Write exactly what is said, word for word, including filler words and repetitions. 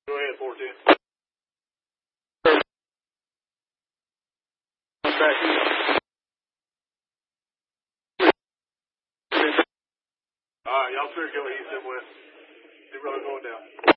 Go ahead, four ten. All right, y'all clear go east and west. Zero going down.